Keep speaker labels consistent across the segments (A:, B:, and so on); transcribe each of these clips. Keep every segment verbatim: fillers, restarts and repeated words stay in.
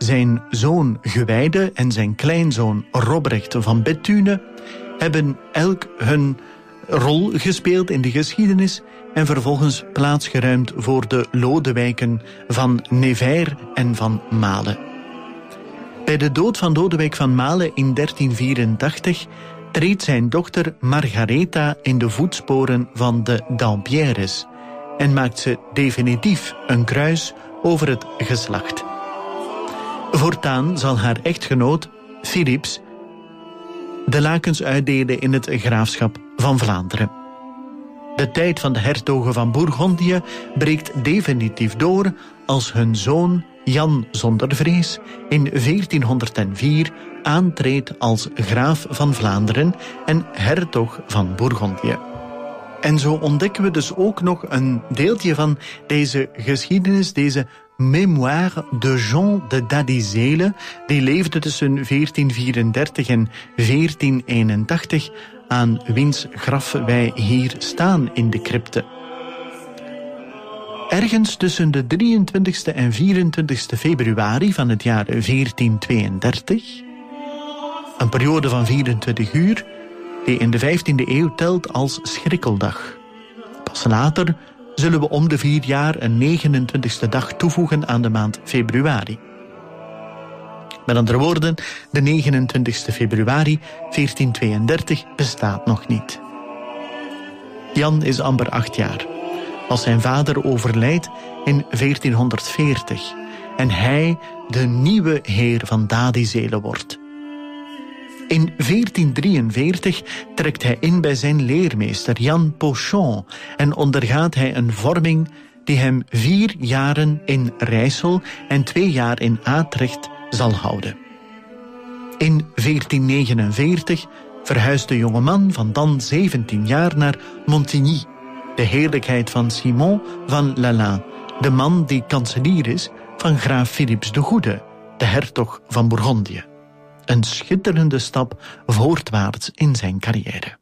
A: zijn zoon Gewijde en zijn kleinzoon Robrecht van Bethune hebben elk hun rol gespeeld in de geschiedenis en vervolgens plaatsgeruimd voor de Lodewijken van Nevers en van Male. Bij de dood van Lodewijk van Male in dertien vierentachtig treedt zijn dochter Margaretha in de voetsporen van de Dampierres en maakt ze definitief een kruis over het geslacht. Voortaan zal haar echtgenoot, Philips, de lakens uitdelen in het graafschap van Vlaanderen. De tijd van de hertogen van Bourgondië breekt definitief door als hun zoon Jan zonder vrees in veertienhonderdvier aantreedt als graaf van Vlaanderen en hertog van Bourgondië. En zo ontdekken we dus ook nog een deeltje van deze geschiedenis, deze Mémoire de Jean de Dadizele, die leefde tussen veertien vierendertig en veertien eenentachtig, aan wiens graf wij hier staan in de crypte. Ergens tussen de drieëntwintigste en vierentwintigste februari van het jaar veertien tweeëndertig, een periode van vierentwintig uur, die in de vijftiende eeuw telt als schrikkeldag. Pas later zullen we om de vier jaar een negenentwintigste dag toevoegen aan de maand februari. Met andere woorden, de negenentwintigste februari veertien tweeëndertig bestaat nog niet. Jan is amper acht jaar, als zijn vader overlijdt in veertienhonderdveertig en hij de nieuwe heer van Dadizele wordt. In veertien drieënveertig trekt hij in bij zijn leermeester Jan Pochon en ondergaat hij een vorming die hem vier jaren in Rijssel en twee jaar in Atrecht zal houden. In veertien negenenveertig verhuist de jongeman van dan zeventien jaar naar Montigny, de heerlijkheid van Simon van Lalaing, de man die kanselier is van graaf Philips de Goede, de hertog van Bourgondië. Een schitterende stap voortwaarts in zijn carrière.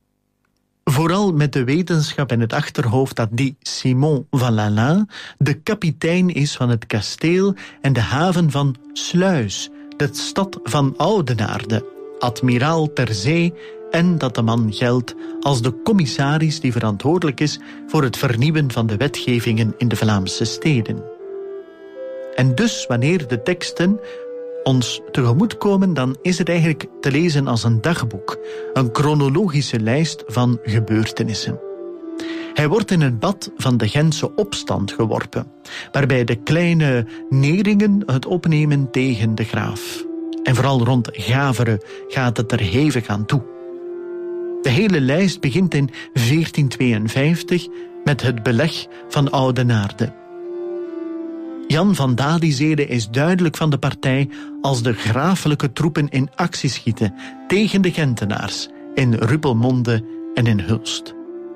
A: Vooral met de wetenschap in het achterhoofd dat die Simon van Lalaing de kapitein is van het kasteel en de haven van Sluis, de stad van Oudenaarde, admiraal ter zee, en dat de man geldt als de commissaris die verantwoordelijk is voor het vernieuwen van de wetgevingen in de Vlaamse steden. En dus wanneer de teksten ons tegemoet komen, dan is het eigenlijk te lezen als een dagboek, een chronologische lijst van gebeurtenissen. Hij wordt in het bad van de Gentse opstand geworpen, waarbij de kleine neringen het opnemen tegen de graaf. En vooral rond Gavere gaat het er hevig aan toe. De hele lijst begint in veertien tweeënvijftig met het beleg van Oudenaarde. Jan van Dadizele is duidelijk van de partij als de grafelijke troepen in actie schieten tegen de Gentenaars in Ruppelmonde en in Hulst.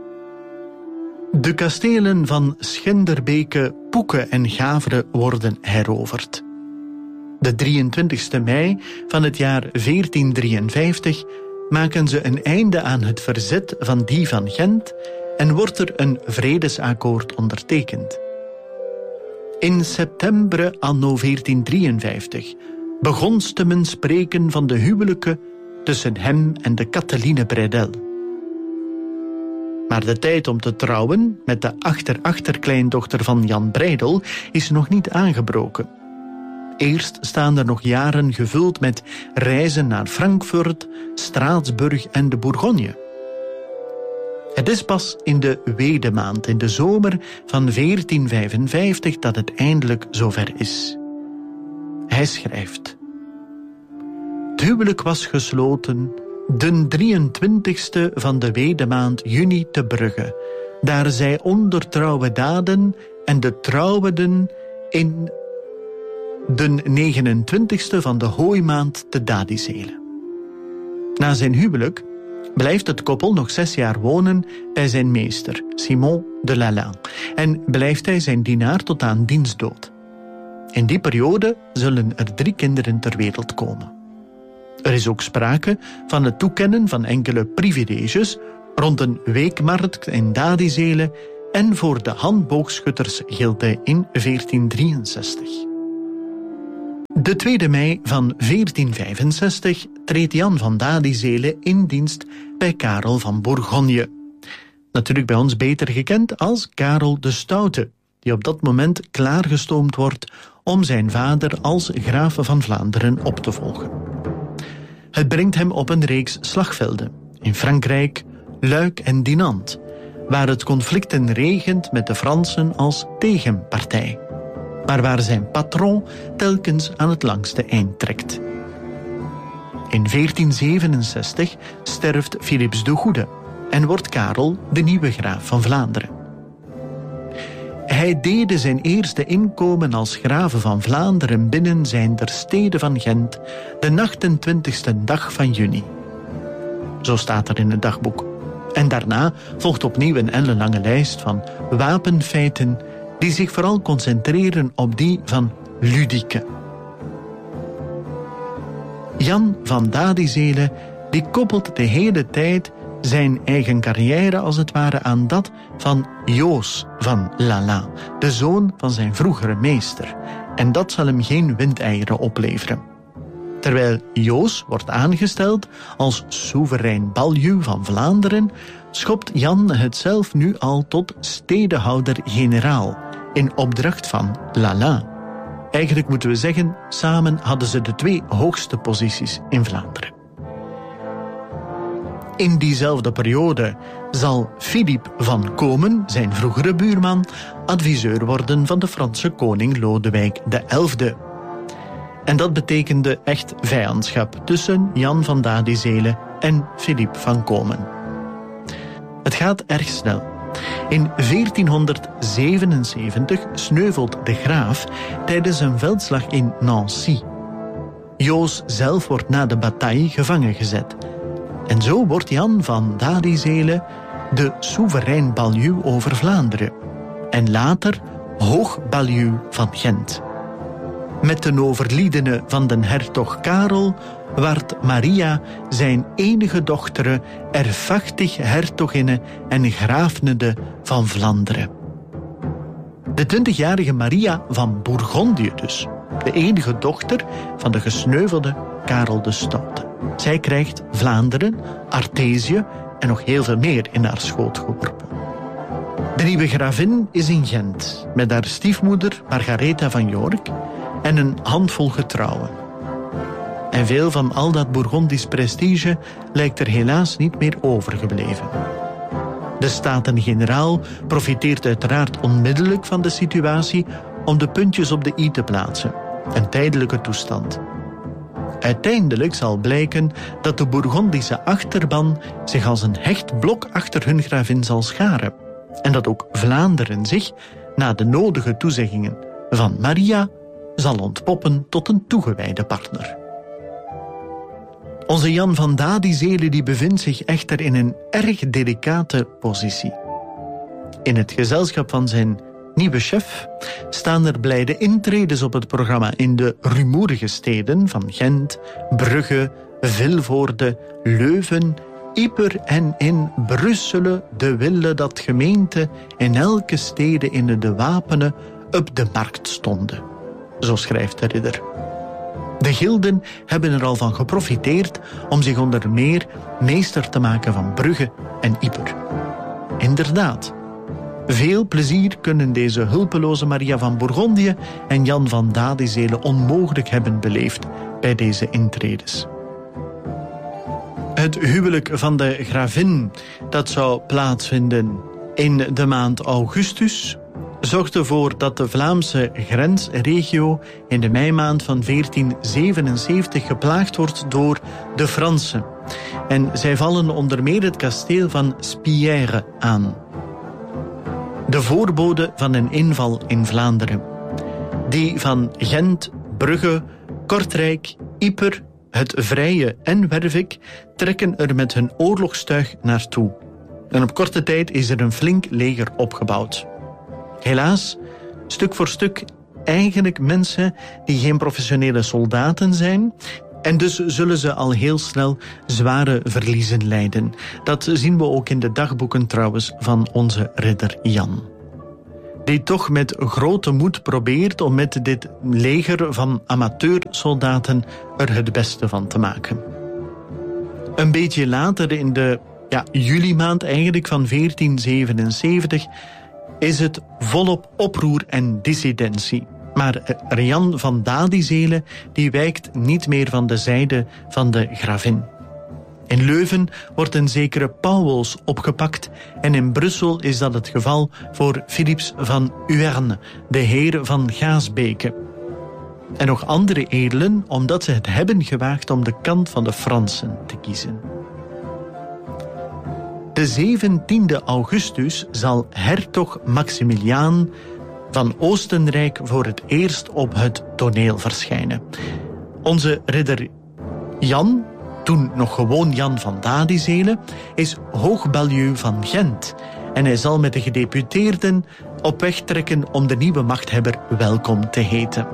A: De kastelen van Schinderbeke, Poeke en Gavere worden heroverd. De drieëntwintigste mei van het jaar veertien drieënvijftig maken ze een einde aan het verzet van die van Gent en wordt er een vredesakkoord ondertekend. In september anno veertien drieënvijftig begonste men spreken van de huwelijken tussen hem en de Cathaline Bredel. Maar de tijd om te trouwen met de achter-achterkleindochter van Jan Breidel is nog niet aangebroken. Eerst staan er nog jaren gevuld met reizen naar Frankfurt, Straatsburg en de Bourgogne. Het is pas in de Wedemaand, in de zomer van veertien vijfenvijftig, dat het eindelijk zover is. Hij schrijft: Het huwelijk was gesloten den drieëntwintigste van de Wedemaand juni te Brugge, daar zij onder trouwe daden en de trouweden in den negenentwintigste van de hooimaand te Dadizele. Na zijn huwelijk blijft het koppel nog zes jaar wonen bij zijn meester, Simon de Lalaing, en blijft hij zijn dienaar tot aan diens dood. In die periode zullen er drie kinderen ter wereld komen. Er is ook sprake van het toekennen van enkele privileges rond een weekmarkt in Dadizele en voor de handboogschutters gilt hij in veertien drieënzestig. De tweede mei van veertien vijfenzestig treedt Jan van Dadizelen in dienst bij Karel van Bourgonje. Natuurlijk bij ons beter gekend als Karel de Stoute, die op dat moment klaargestoomd wordt om zijn vader als graaf van Vlaanderen op te volgen. Het brengt hem op een reeks slagvelden in Frankrijk, Luik en Dinant, waar het conflicten regent met de Fransen als tegenpartij, maar waar zijn patron telkens aan het langste eind trekt. In veertien zevenenzestig sterft Philips de Goede en wordt Karel de nieuwe graaf van Vlaanderen. Hij deed zijn eerste inkomen als graaf van Vlaanderen binnen zijn der stede van Gent de achtentwintigste dag van juni. Zo staat er in het dagboek. En daarna volgt opnieuw een ellenlange lijst van wapenfeiten die zich vooral concentreren op die van Ludieke. Jan van Dadizelen die koppelt de hele tijd zijn eigen carrière als het ware aan dat van Joos van Lala, de zoon van zijn vroegere meester. En dat zal hem geen windeieren opleveren. Terwijl Joos wordt aangesteld als soeverein baljuw van Vlaanderen, schopt Jan het zelf nu al tot stedehouder-generaal in opdracht van Lala. Eigenlijk moeten we zeggen, samen hadden ze de twee hoogste posities in Vlaanderen. In diezelfde periode zal Philippe van Komen, zijn vroegere buurman, adviseur worden van de Franse koning Lodewijk de Elfde. En dat betekende echt vijandschap tussen Jan van Dadizelen en Philippe van Komen. Het gaat erg snel. In veertienhonderdzevenenzeventig sneuvelt de graaf tijdens een veldslag in Nancy. Joos zelf wordt na de bataille gevangen gezet. En zo wordt Jan van Dadizelen de soeverein baljuw over Vlaanderen. En later hoogbaljuw van Gent. Met de overliedene van den hertog Karel werd Maria zijn enige dochter erfachtig hertoginne en graafnede van Vlaanderen. De twintigjarige Maria van Bourgondië dus, de enige dochter van de gesneuvelde Karel de Stoute. Zij krijgt Vlaanderen, Artesië en nog heel veel meer in haar schoot geworpen. De nieuwe gravin is in Gent, met haar stiefmoeder Margaretha van York en een handvol getrouwen. En veel van al dat Bourgondisch prestige lijkt er helaas niet meer overgebleven. De Staten-Generaal profiteert uiteraard onmiddellijk van de situatie om de puntjes op de i te plaatsen. Een tijdelijke toestand. Uiteindelijk zal blijken dat de Bourgondische achterban zich als een hecht blok achter hun gravin zal scharen. En dat ook Vlaanderen zich, na de nodige toezeggingen van Maria, zal ontpoppen tot een toegewijde partner. Onze Jan van Dadizelen die bevindt zich echter in een erg delicate positie. In het gezelschap van zijn nieuwe chef staan er blijde intredes op het programma in de rumoerige steden van Gent, Brugge, Vilvoorde, Leuven, Ieper en in Brusselen de wille dat gemeente in elke stede in de wapenen op de markt stonden. Zo schrijft de ridder. De gilden hebben er al van geprofiteerd om zich onder meer meester te maken van Brugge en Ieper. Inderdaad, veel plezier kunnen deze hulpeloze Maria van Bourgondië en Jan van Dadizelen onmogelijk hebben beleefd bij deze intredes. Het huwelijk van de gravin, dat zou plaatsvinden in de maand augustus, zorgde ervoor dat de Vlaamse grensregio in de meimaand van veertien zevenenzeventig geplaagd wordt door de Fransen. En zij vallen onder meer het kasteel van Spierre aan. De voorbode van een inval in Vlaanderen. Die van Gent, Brugge, Kortrijk, Ieper, het Vrije en Wervik trekken er met hun oorlogstuig naartoe. En op korte tijd is er een flink leger opgebouwd. Helaas, stuk voor stuk eigenlijk mensen die geen professionele soldaten zijn. En dus zullen ze al heel snel zware verliezen lijden. Dat zien we ook in de dagboeken trouwens van onze ridder Jan. die toch met grote moed probeert om met dit leger van amateursoldaten er het beste van te maken. Een beetje later, in de ja, juli maand eigenlijk van veertien zevenenzeventig, is het volop oproer en dissidentie. Maar Rian van Dadizelen die wijkt niet meer van de zijde van de gravin. In Leuven wordt een zekere Pauwels opgepakt en in Brussel is dat het geval voor Philips van Uerne, de heer van Gaasbeke. En nog andere edelen, omdat ze het hebben gewaagd om de kant van de Fransen te kiezen. De zeventiende augustus zal hertog Maximiliaan van Oostenrijk voor het eerst op het toneel verschijnen. Onze ridder Jan, toen nog gewoon Jan van Dadizelen, is hoogbaljuw van Gent en hij zal met de gedeputeerden op weg trekken om de nieuwe machthebber welkom te heten.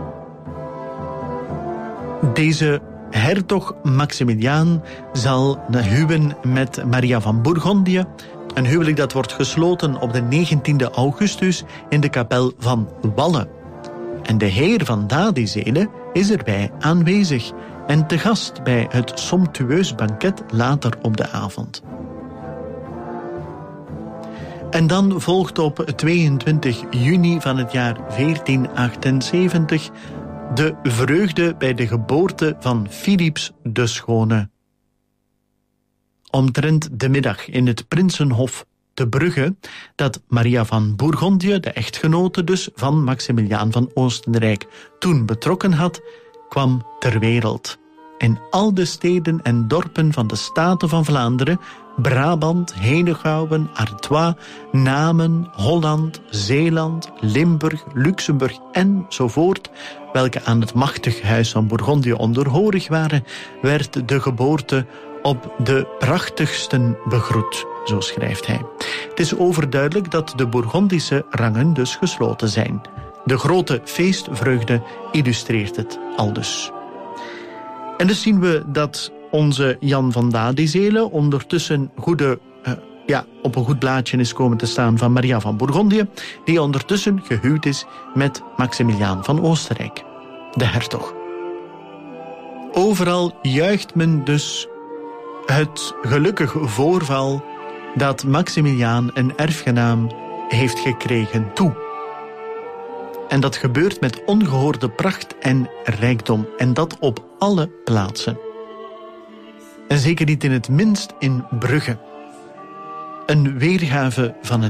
A: Deze hertog Maximiliaan zal huwen met Maria van Bourgondië, een huwelijk dat wordt gesloten op de negentiende augustus in de kapel van Walle. En de heer van Dadizelen is erbij aanwezig en te gast bij het somptueus banket later op de avond. En dan volgt op tweeëntwintig juni van het jaar veertien achtenzeventig de vreugde bij de geboorte van Philips de Schone. Omtrent de middag in het Prinsenhof te Brugge, dat Maria van Bourgondië, de echtgenote dus van Maximiliaan van Oostenrijk, toen betrokken had, kwam ter wereld. In al de steden en dorpen van de Staten van Vlaanderen, Brabant, Henegouwen, Artois, Namen, Holland, Zeeland, Limburg, Luxemburg enzovoort, welke aan het machtig huis van Bourgondië onderhorig waren, werd de geboorte op de prachtigsten begroet, zo schrijft hij. Het is overduidelijk dat de Bourgondische rangen dus gesloten zijn. De grote feestvreugde illustreert het aldus. En dus zien we dat onze Jan van Dadizelen ondertussen goede, uh, ja, op een goed blaadje is komen te staan van Maria van Bourgondië, die ondertussen gehuwd is met Maximiliaan van Oostenrijk, de hertog. Overal juicht men dus het gelukkige voorval dat Maximiliaan een erfgenaam heeft gekregen toe. En dat gebeurt met ongehoorde pracht en rijkdom. En dat op alle plaatsen. En zeker niet in het minst in Brugge. Een weergave van het